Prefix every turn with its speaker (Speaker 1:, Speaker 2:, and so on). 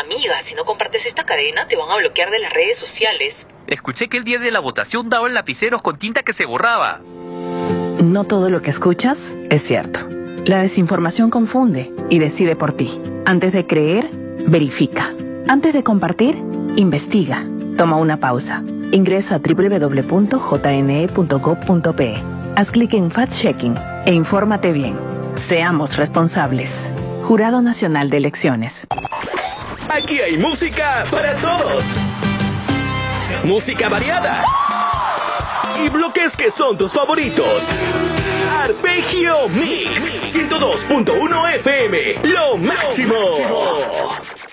Speaker 1: Amiga, si no compartes esta cadena, te van a bloquear de las redes sociales.
Speaker 2: Escuché que el día de la votación daban lapiceros con tinta que se borraba.
Speaker 3: No todo lo que escuchas es cierto. La desinformación confunde y decide por ti. Antes de creer, verifica. Antes de compartir, investiga. Toma una pausa. Ingresa a www.jne.gov.pe. Haz clic en Fact-Checking e infórmate bien. Seamos responsables. Jurado Nacional de Elecciones.
Speaker 4: Aquí hay música para todos. Música variada. Y bloques que son tus favoritos. Arpegio Mix 102.1 FM. Lo máximo.